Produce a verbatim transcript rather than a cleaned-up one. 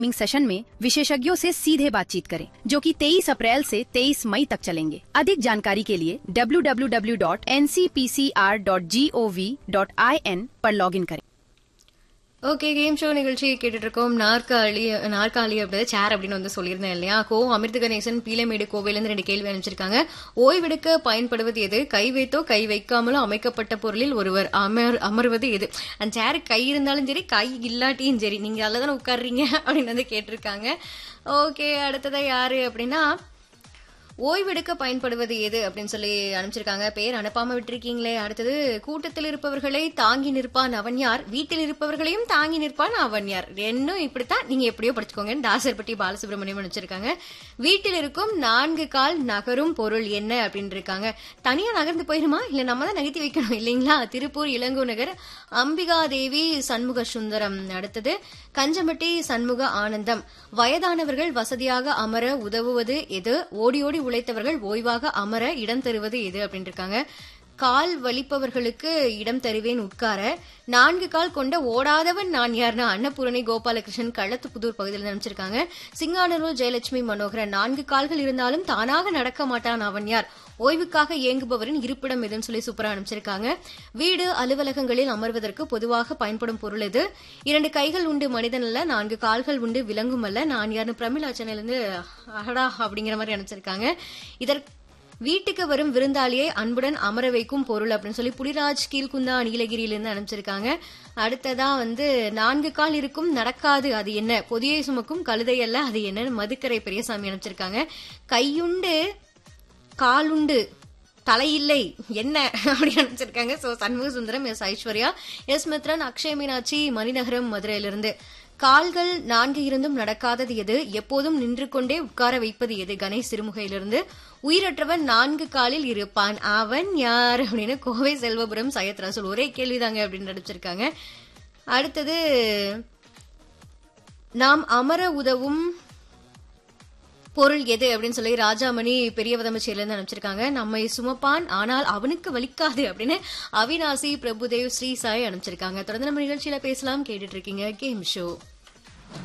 Meeting session में विशेषज्ञों से सीधे बातचीत करें, जो कि तेईस अप्रैल से तेईस मई तक चलेंगे। अधिक जानकारी के लिए W W W dot N C P C R dot G O V dot I N पर लॉगिन करें। ஓகே, கேம் ஷோ நிகழ்ச்சி கேட்டுட்டு இருக்கோம். நாற்காலி நாற்காலி அப்படி சேர் அப்படின்னு வந்து சொல்லியிருந்தேன் இல்லையா? கோ அமிர்த கணேசன் பீலமேடு கோவையிலிருந்து ரெண்டு கேள்வி அனுப்பிச்சிருக்காங்க. ஓய்வெடுக்க பயன்படுவது எது? கை வைத்தோ கை வைக்காமலோ அமைக்கப்பட்ட பொருளில் ஒருவர் அமர் அமர்வது எது? அந்த சேரு கை இருந்தாலும் சரி, கை இல்லாட்டியும் சரி, நீங்க அதுலதானே உட்காடுறீங்க அப்படின்னு வந்து கேட்டிருக்காங்க. ஓகே, அடுத்ததா யாரு அப்படின்னா, ஓய்வெடுக்க பயன்படுவது எது அப்படின்னு சொல்லி அனுப்பிச்சிருக்காங்க. பேர் அனுப்பாம விட்டுருக்கீங்களே. அடுத்தது, கூட்டத்தில் இருப்பவர்களை தாங்கி நிற்பான் அவன் யார், வீட்டில் இருப்பவர்களையும் தாங்கி நிற்பான் அவன் யார். ரெண்டும் இப்படித்தான், நீங்க எப்படியோ படிச்சுக்கோங்க. தாசர்பட்டி பாலசுப்ரமணியம் அனுப்பிச்சிருக்காங்க. வீட்டில் இருக்கும் நான்கு கால் நகரும் பொருள் என்ன அப்படின்னு இருக்காங்க. தனியா நகர்ந்து போயிருமா, இல்ல நம்ம தான் நகர்த்தி வைக்கணும் இல்லைங்களா? திருப்பூர் இளங்கோ நகர் அம்பிகாதேவி சண்முக சுந்தரம். அடுத்தது, கஞ்சம்பட்டி சண்முக ஆனந்தம். வயதானவர்கள் வசதியாக அமர உதவுவது எது? ஓடி ஓடி உழைத்தவர்கள் ஓய்வாக அமர இடம் தருவது எது அப்படின்னு இருக்காங்க. கால் வலிப்பவர்களுக்கு இடம் தருவேன் உட்கார. நான்கு கால் கொண்ட ஓடாதவன் நான் யாருன்னா அன்னபூரணி கோபாலகிருஷ்ணன் களத்துப்புதூர் பகுதியில் நினைச்சிருக்காங்க. சிங்கானூர் ஜெயலட்சுமி மனோகரன். நான்கு கால்கள் இருந்தாலும் தானாக நடக்க மாட்டான் அவன் யார்? ஓய்வுக்காக இயங்குபவரின் இருப்பிடம் எதுன்னு சொல்லி சூப்பரா அனுப்பிச்சிருக்காங்க. வீடு அலுவலகங்களில் அமர்வதற்கு பொதுவாக பயன்படும் பொருள் எது? இரண்டு கைகள் உண்டு மனிதன் அல்ல, நான்கு கால்கள் உண்டு விலங்கும் அல்ல, நான் யாருன்னு பிரமிளா சென்னையிலிருந்து அடா அப்படிங்கிற மாதிரி அனுப்பிச்சிருக்காங்க. இதற்கு வீட்டுக்கு வரும் விருந்தாளியை அன்புடன் அமர வைக்கும் பொருள் அப்படின்னு சொல்லி புலிராஜ் கீழ்குந்தா நீலகிரியிலிருந்து அனுப்பிச்சிருக்காங்க. அடுத்ததா வந்து, நான்கு கால் இருக்கும் நடக்காது அது என்ன? பொதியை சுமக்கும் கழுதை அல்ல அது என்னன்னு மதுக்கரை பெரியசாமி அனுப்பிச்சிருக்காங்க. கையுண்டு காலுண்டு தலையில்லை என்ன அப்படி அனுப்பிச்சிருக்காங்க. So Shanmuga Sundaram, S Aishwarya, S Mithran, Akshay Meenakshi Maninagaram மதுரையிலிருந்து. கால்கள் நான்கு இருந்தும் நடக்காதது எது? எப்போதும் நின்று கொண்டே உட்கார வைப்பது எது? கணேஷ் சிறுமுகையிலிருந்து. உயிரற்றவன் நான்கு காலில் இருப்பான் அவன் யார் அப்படின்னு கோவை செல்வபுரம் சையத் ரசூல். ஒரே கேள்விதாங்க அப்படின்னு நடிச்சிருக்காங்க. அடுத்தது, நாம் அமர உதவும் பொருள் எது அப்படின்னு சொல்லி ராஜாமணி பெரியவதமச்சேரியிலிருந்து அனுப்பிச்சிருக்காங்க. நம்மை சுமப்பான் ஆனால் அவனுக்கு வலிக்காது அப்படின்னு அவினாசி பிரபுதேவ் ஸ்ரீ சாய் அனுப்பிச்சிருக்காங்க. தொடர்ந்து நம்ம நிகழ்ச்சியில பேசலாம். கேட்டுட்டு இருக்கீங்க கேம் ஷோ.